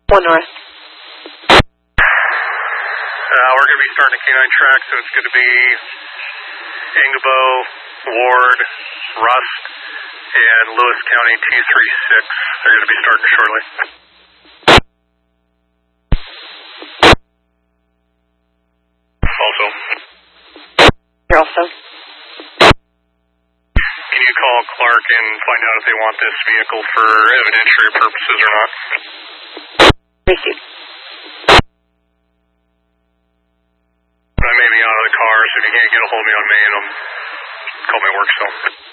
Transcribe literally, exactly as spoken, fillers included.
One north. Uh, we're going to be starting a K nine track, so it's going to be Angabo, Ward, Rust, and Lewis County two three six. They're going to be starting shortly. Also. Here also. Can you call Clark and find out if they want this vehicle for evidentiary purposes or not? Received. I may be out of the car, so if you can't get a hold of me on main, I'll call my work cell.